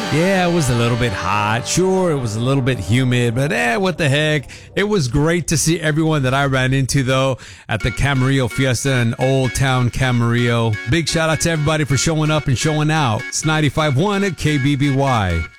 Yeah, it was a little bit hot. Sure, it was a little bit humid, but what the heck? It was great to see everyone that I ran into, though, at the Camarillo Fiesta in Old Town Camarillo. Big shout out to everybody for showing up and showing out. It's 95.1 at KBBY.